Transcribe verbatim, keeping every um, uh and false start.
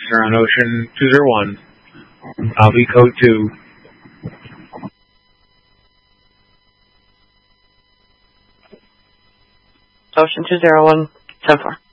You're on Ocean two zero one. I'll be code two. Ocean two zero one, ten four.